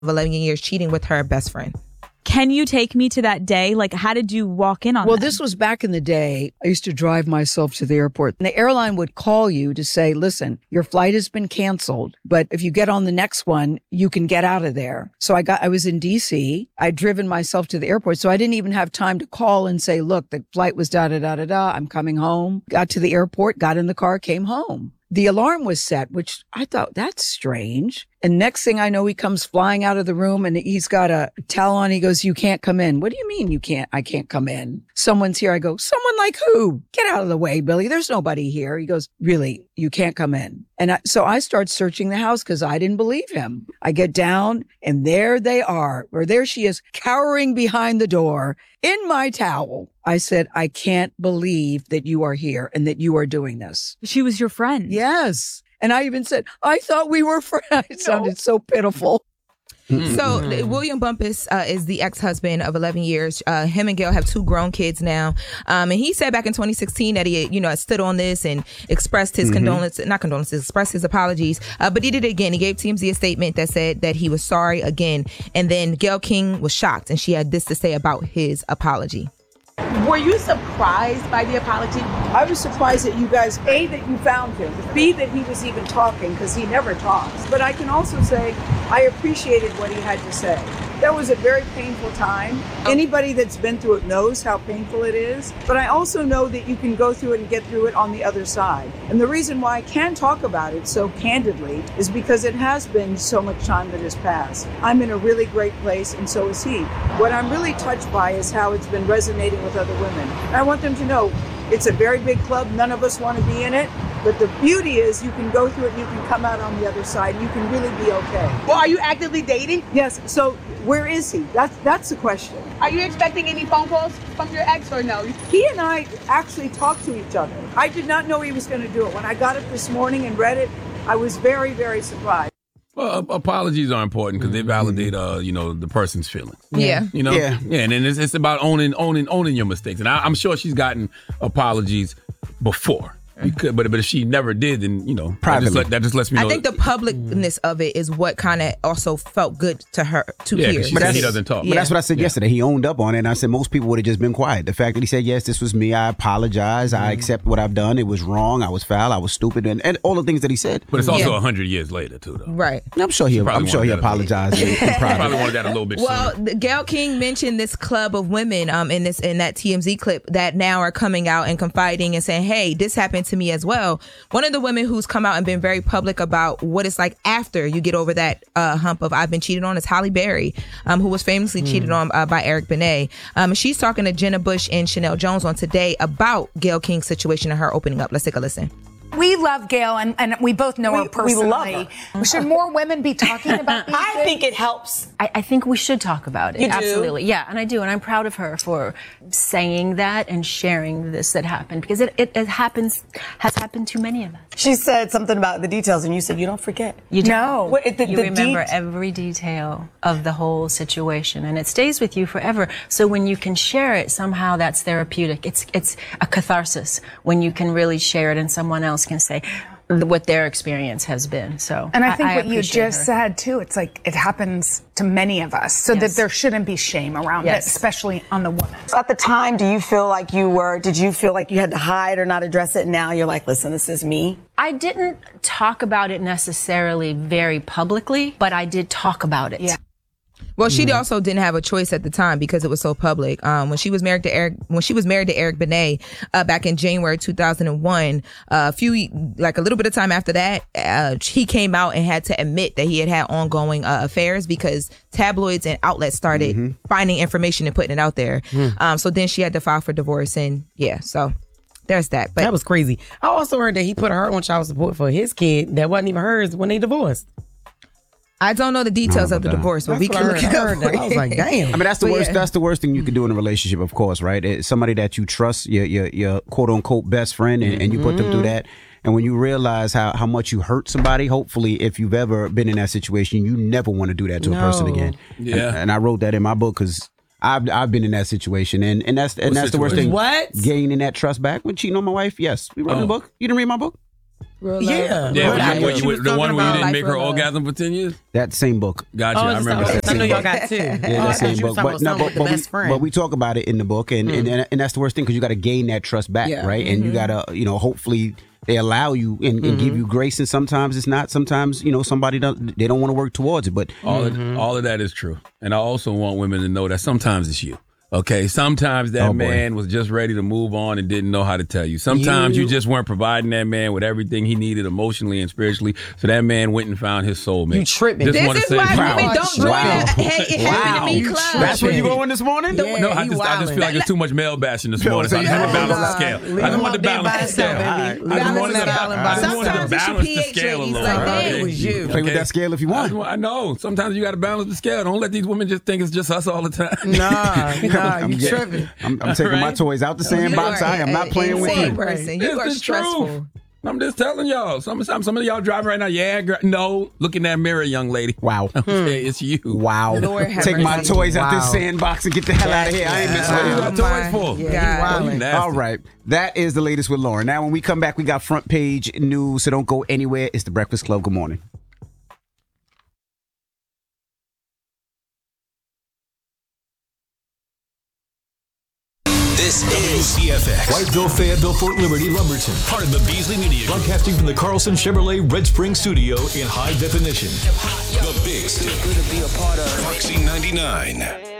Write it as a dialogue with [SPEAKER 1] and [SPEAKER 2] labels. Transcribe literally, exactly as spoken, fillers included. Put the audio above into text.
[SPEAKER 1] eleven years cheating with her best friend.
[SPEAKER 2] Can you take me to that day? Like, how did you walk in on
[SPEAKER 3] Well,
[SPEAKER 2] that?
[SPEAKER 3] this was back in the day. I used to drive myself to the airport. And the airline would call you to say, listen, your flight has been canceled, but if you get on the next one, you can get out of there. So I got, I was in D C. I'd driven myself to the airport. So I didn't even have time to call and say, look, the flight was da da da da da. I'm coming home. Got to the airport, got in the car, came home. The alarm was set, which I thought, that's strange. And next thing I know, he comes flying out of the room and he's got a towel on. He goes, you can't come in. What do you mean you can't? I can't come in. Someone's here. I go, someone like who? Get out of the way, Billy. There's nobody here. He goes, really? You can't come in. And I, so I start searching the house because I didn't believe him. I get down and there they are, or there she is cowering behind the door in my towel. I said, I can't believe that you are here and that you are doing this.
[SPEAKER 2] She was your friend.
[SPEAKER 3] Yes. And I even said, I thought we were friends. It sounded so pitiful.
[SPEAKER 1] So William Bumpus uh, is the ex-husband of eleven years. Uh, him and Gail have two grown kids now. Um, and he said back in twenty sixteen that he, you know, stood on this and expressed his mm-hmm. condolences, not condolences, expressed his apologies. Uh, but he did it again. He gave T M Z a statement that said that he was sorry again. And then Gayle King was shocked and she had this to say about his apology.
[SPEAKER 4] Were you surprised by the apology?
[SPEAKER 3] I was surprised that you guys, A, that you found him, B, that he was even talking, because he never talks. But I can also say I appreciated what he had to say. That was a very painful time. Anybody that's been through it knows how painful it is. But I also know that you can go through it and get through it on the other side. And the reason why I can talk about it so candidly is because it has been so much time that has passed. I'm in a really great place, and so is he. What I'm really touched by is how it's been resonating with other women. And I want them to know it's a very big club. None of us want to be in it. But the beauty is you can go through it and you can come out on the other side. And you can really be okay.
[SPEAKER 4] Well, are you actively dating?
[SPEAKER 3] Yes. So where is he? That's that's the question.
[SPEAKER 4] Are you expecting any phone calls from your ex or no?
[SPEAKER 3] He and I actually talked to each other. I did not know he was going to do it. When I got it this morning and read it, I was very, very surprised.
[SPEAKER 5] Well, apologies are important because they validate, uh, you know, the person's feelings.
[SPEAKER 1] Yeah,
[SPEAKER 5] you know,
[SPEAKER 6] yeah,
[SPEAKER 5] yeah, and then it's, it's about owning, owning, owning your mistakes. And I, I'm sure she's gotten apologies before. You could, but but if she never did, then you know, that just, let, that just lets me know.
[SPEAKER 1] I think the publicness of it is what kind of also felt good to her to
[SPEAKER 5] yeah,
[SPEAKER 1] hear.
[SPEAKER 5] But he doesn't talk.
[SPEAKER 6] But yeah. that's what I said yeah. yesterday. He owned up on it, and I said most people would have just been quiet. The fact that he said yes, this was me. I apologize. Mm-hmm. I accept what I've done. It was wrong. I was foul. I was stupid, and, and all the things that he said.
[SPEAKER 5] But it's also a
[SPEAKER 1] yeah.
[SPEAKER 5] hundred years later too, though.
[SPEAKER 1] Right.
[SPEAKER 6] I'm sure he. I'm sure he apologized.
[SPEAKER 5] He probably wanted that a little bit.
[SPEAKER 1] Well,
[SPEAKER 5] sooner.
[SPEAKER 1] Gayle King mentioned this club of women um in this in that T M Z clip that now are coming out and confiding and saying, "Hey, this happened to me as well." One of the women who's come out and been very public about what it's like after you get over that uh, hump of I've been cheated on is Halle Berry, um, who was famously mm. cheated on uh, by Eric Benet. Um, she's talking to Jenna Bush and Chanel Jones on Today about Gayle King's situation and her opening up. Let's take a listen.
[SPEAKER 7] We love Gayle, and, and we both know
[SPEAKER 8] we,
[SPEAKER 7] her personally.
[SPEAKER 8] We love her.
[SPEAKER 7] Should more women be talking about these
[SPEAKER 8] I
[SPEAKER 7] things?
[SPEAKER 8] think it helps.
[SPEAKER 9] I, I think we should talk about it.
[SPEAKER 8] You do?
[SPEAKER 9] Absolutely. Yeah, and I do. And I'm proud of her for saying that and sharing this that happened, because it, it, it happens, has happened to many of us.
[SPEAKER 8] She said something about the details, and you said you don't forget.
[SPEAKER 9] You don't.
[SPEAKER 7] No.
[SPEAKER 8] What, the,
[SPEAKER 9] you
[SPEAKER 8] the
[SPEAKER 9] remember
[SPEAKER 8] de-
[SPEAKER 9] every detail of the whole situation, and it stays with you forever. So when you can share it, somehow that's therapeutic. It's it's a catharsis when you can really share it, and someone else can say what their experience has been. So
[SPEAKER 7] and I think
[SPEAKER 9] I, I
[SPEAKER 7] what you just
[SPEAKER 9] her.
[SPEAKER 7] said too, it's like it happens to many of us, so
[SPEAKER 9] yes.
[SPEAKER 7] that there shouldn't be shame around
[SPEAKER 9] yes.
[SPEAKER 7] it, especially on the woman.
[SPEAKER 8] So at the time, do you feel like you were, did you feel like you had to hide or not address it? Now you're like, listen, this is me.
[SPEAKER 9] I didn't talk about it necessarily very publicly, but I did talk about it.
[SPEAKER 7] Yeah.
[SPEAKER 1] Well, she mm-hmm. also didn't have a choice at the time because it was so public. Um, when she was married to Eric, when she was married to Eric Benet uh, back in January two thousand one, uh, a few, like a little bit of time after that, uh, he came out and had to admit that he had had ongoing uh, affairs because tabloids and outlets started mm-hmm. finding information and putting it out there. Mm. Um, so then she had to file for divorce, and yeah, so there's that. But
[SPEAKER 10] that was crazy. I also heard that he put her on child support for his kid that wasn't even hers when they divorced.
[SPEAKER 1] I don't know the details of the divorce, but
[SPEAKER 10] that's
[SPEAKER 1] we can look it up.
[SPEAKER 10] I was like, damn.
[SPEAKER 6] I mean, that's the
[SPEAKER 1] but
[SPEAKER 6] worst.
[SPEAKER 1] Yeah.
[SPEAKER 6] That's the worst thing you can do in a relationship, of course, right? It's somebody that you trust, your your, your quote unquote best friend, and, and you put them through that. And when you realize how, how much you hurt somebody, hopefully, if you've ever been in that situation, you never want to do that to
[SPEAKER 10] no.
[SPEAKER 6] a person again.
[SPEAKER 5] Yeah.
[SPEAKER 6] And, and I wrote that in my book because I've I've been in that situation, and and that's and
[SPEAKER 5] what
[SPEAKER 6] that's the worst thing.
[SPEAKER 10] What?
[SPEAKER 6] Gaining that trust back when cheating on my wife. Yes, we wrote
[SPEAKER 5] oh.
[SPEAKER 6] the book. You didn't read my book?
[SPEAKER 10] Real love.
[SPEAKER 5] Yeah,
[SPEAKER 10] Yeah.
[SPEAKER 5] when
[SPEAKER 10] Right.
[SPEAKER 5] you- when
[SPEAKER 10] She
[SPEAKER 5] you-
[SPEAKER 10] was
[SPEAKER 5] the
[SPEAKER 10] talking
[SPEAKER 5] one where you
[SPEAKER 10] about
[SPEAKER 5] didn't
[SPEAKER 10] life
[SPEAKER 5] make her
[SPEAKER 10] or love.
[SPEAKER 5] orgasm for ten years.
[SPEAKER 6] That same book.
[SPEAKER 5] Gotcha.
[SPEAKER 10] Oh,
[SPEAKER 5] I
[SPEAKER 10] it's
[SPEAKER 5] remember
[SPEAKER 10] the-
[SPEAKER 5] that.
[SPEAKER 10] I know
[SPEAKER 5] same
[SPEAKER 10] y'all
[SPEAKER 5] book.
[SPEAKER 10] got two.
[SPEAKER 6] Yeah,
[SPEAKER 10] Oh, I
[SPEAKER 6] that
[SPEAKER 10] thought
[SPEAKER 6] same
[SPEAKER 10] you was
[SPEAKER 6] book.
[SPEAKER 10] talking
[SPEAKER 6] But
[SPEAKER 10] about
[SPEAKER 6] no,
[SPEAKER 10] something
[SPEAKER 6] but,
[SPEAKER 10] with the
[SPEAKER 6] but, we,
[SPEAKER 10] best friend.
[SPEAKER 6] but we talk about it in the book, and and, and, and that's the worst thing because you got to gain that trust back,
[SPEAKER 10] Yeah.
[SPEAKER 6] right? And you gotta, you know, hopefully they allow you and, and give you grace, and sometimes it's not. Sometimes you know somebody don't they don't want to work towards it, but
[SPEAKER 5] All of, all of that is true, and I also want women to know that sometimes it's you. Okay, sometimes that
[SPEAKER 6] Oh, boy.
[SPEAKER 5] man was just ready to move on and didn't know how to tell you. Sometimes you,
[SPEAKER 10] You-
[SPEAKER 5] just weren't providing that man with everything he needed emotionally and spiritually, so that man went and found his soulmate.
[SPEAKER 10] You tripping.
[SPEAKER 5] Just
[SPEAKER 1] This
[SPEAKER 5] wanna
[SPEAKER 1] is
[SPEAKER 5] say,
[SPEAKER 1] why
[SPEAKER 5] wow.
[SPEAKER 1] women don't join
[SPEAKER 6] Wow.
[SPEAKER 1] the Hey, it happened to me
[SPEAKER 10] Wow.
[SPEAKER 1] club.
[SPEAKER 6] that's where you going this morning.
[SPEAKER 5] No,
[SPEAKER 10] Yeah,
[SPEAKER 5] I
[SPEAKER 10] he
[SPEAKER 5] just, I just
[SPEAKER 10] wildin'.
[SPEAKER 5] feel like it's too much male bashing this
[SPEAKER 6] No,
[SPEAKER 5] morning. So I
[SPEAKER 6] so
[SPEAKER 5] just want to
[SPEAKER 6] you-
[SPEAKER 5] balance the
[SPEAKER 6] Leave
[SPEAKER 5] scale.
[SPEAKER 10] him
[SPEAKER 5] I just
[SPEAKER 10] up
[SPEAKER 5] want to
[SPEAKER 10] there by
[SPEAKER 5] balance the
[SPEAKER 10] himself,
[SPEAKER 5] scale.
[SPEAKER 10] baby.
[SPEAKER 5] I
[SPEAKER 10] Leave
[SPEAKER 5] just
[SPEAKER 10] him
[SPEAKER 5] wanted
[SPEAKER 10] on
[SPEAKER 5] to
[SPEAKER 10] that
[SPEAKER 5] ba-
[SPEAKER 10] island
[SPEAKER 5] I
[SPEAKER 10] by
[SPEAKER 5] just wanted to
[SPEAKER 1] himself. Sometimes it's your
[SPEAKER 5] balance the
[SPEAKER 1] pH
[SPEAKER 5] scale a
[SPEAKER 1] ladies,
[SPEAKER 5] little.
[SPEAKER 1] like,
[SPEAKER 5] okay?
[SPEAKER 1] damn.
[SPEAKER 10] It was you.
[SPEAKER 6] Play with
[SPEAKER 5] Okay?
[SPEAKER 6] that scale if you
[SPEAKER 5] I,
[SPEAKER 6] want.
[SPEAKER 5] just want- I know. Sometimes you got to balance the scale. Don't let these women just think it's just us all the time.
[SPEAKER 10] Nah, nah,
[SPEAKER 6] I'm
[SPEAKER 10] you
[SPEAKER 6] get-
[SPEAKER 10] tripping.
[SPEAKER 6] I'm, I'm taking my
[SPEAKER 5] Right?
[SPEAKER 6] toys out the sandbox.
[SPEAKER 1] You are
[SPEAKER 6] I am not
[SPEAKER 1] an
[SPEAKER 6] playing with
[SPEAKER 1] insane
[SPEAKER 6] you.
[SPEAKER 1] person.
[SPEAKER 5] It's
[SPEAKER 1] You are
[SPEAKER 5] the
[SPEAKER 1] stressful.
[SPEAKER 5] truth. I'm just telling y'all. Some, some, some of y'all driving right now. Yeah, girl. No, look in that mirror, young lady.
[SPEAKER 6] Wow.
[SPEAKER 5] Okay, it's you.
[SPEAKER 6] Wow.
[SPEAKER 1] Lord have
[SPEAKER 6] Take my
[SPEAKER 1] mercy.
[SPEAKER 6] toys out this
[SPEAKER 10] Wow.
[SPEAKER 6] sandbox and get the hell out of here. I ain't messing
[SPEAKER 5] What you
[SPEAKER 6] with
[SPEAKER 5] got
[SPEAKER 6] you.
[SPEAKER 1] Oh,
[SPEAKER 5] toys
[SPEAKER 1] my
[SPEAKER 5] for?
[SPEAKER 1] God.
[SPEAKER 10] Yeah,
[SPEAKER 5] You nasty.
[SPEAKER 6] All right. That is the latest with Lauren. Now, when we come back, we got front page news, so don't go anywhere. It's the Breakfast Club. Good morning.
[SPEAKER 11] This is W C F X.
[SPEAKER 12] Whiteville, Fayetteville, Fort Liberty, Lumberton.
[SPEAKER 11] Part of the Beasley Media Group.
[SPEAKER 12] Broadcasting from the Carlson Chevrolet Red Spring Studio in high definition.
[SPEAKER 11] The Big Stick. Good to be a part of. Roxy ninety-nine.